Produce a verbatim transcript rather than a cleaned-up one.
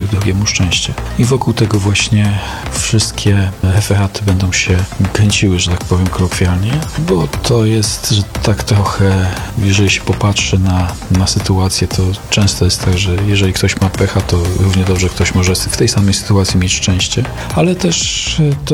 drugiemu szczęście. I wokół tego właśnie wszystkie referaty będą się kręciły, że tak powiem kolokwialnie, bo to jest, że tak trochę, jeżeli się popatrzy na, na sytuację, to często jest tak, że jeżeli ktoś ma pecha, to równie dobrze ktoś może w tej samej sytuacji mieć szczęście, ale też to